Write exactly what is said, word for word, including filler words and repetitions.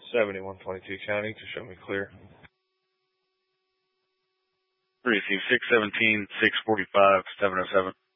seventy-one twenty-two county to show me clear. Receive six seventeen, six forty-five, seven oh seven.